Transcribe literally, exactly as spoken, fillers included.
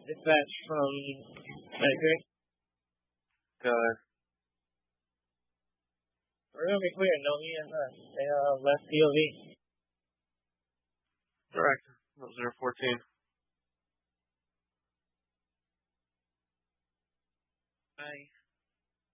Dispatch from Medicare. Go ahead. We're going to be clear. No E S S. They uh, left P O V. Correct. zero fourteen. Bye.